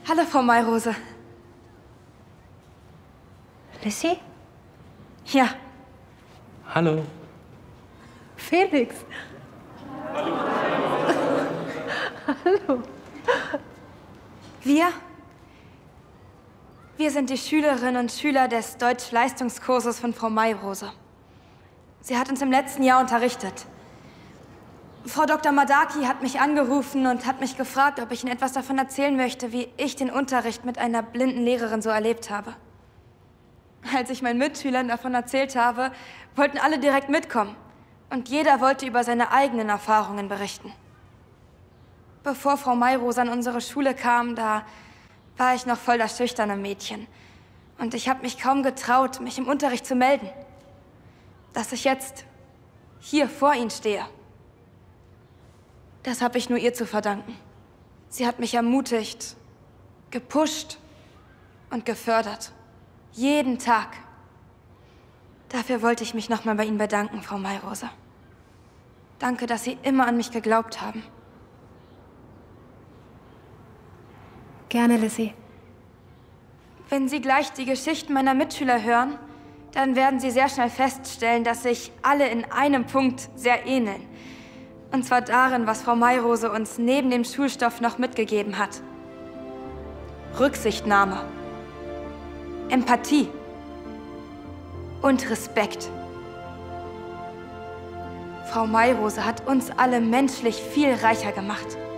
Hallo, Frau Mayrose. Lissy? Ja. Hallo. Felix. Hallo. Hallo. Wir sind die Schülerinnen und Schüler des Deutsch-Leistungskurses von Frau Mayrose. Sie hat uns im letzten Jahr unterrichtet. Frau Dr. Madaki hat mich angerufen und hat mich gefragt, ob ich Ihnen etwas davon erzählen möchte, wie ich den Unterricht mit einer blinden Lehrerin so erlebt habe. Als ich meinen Mitschülern davon erzählt habe, wollten alle direkt mitkommen. Und jeder wollte über seine eigenen Erfahrungen berichten. Bevor Frau Mayrose an unsere Schule kam, da war ich noch voll das schüchterne Mädchen. Und ich habe mich kaum getraut, mich im Unterricht zu melden. Dass ich jetzt hier vor Ihnen stehe, das habe ich nur ihr zu verdanken. Sie hat mich ermutigt, gepusht und gefördert. Jeden Tag. Dafür wollte ich mich nochmal bei Ihnen bedanken, Frau Mayrose. Danke, dass Sie immer an mich geglaubt haben. Gerne, Lissy. Wenn Sie gleich die Geschichten meiner Mitschüler hören, dann werden Sie sehr schnell feststellen, dass sich alle in einem Punkt sehr ähneln. Und zwar darin, was Frau Mayrose uns neben dem Schulstoff noch mitgegeben hat. Rücksichtnahme, Empathie und Respekt. Frau Mayrose hat uns alle menschlich viel reicher gemacht.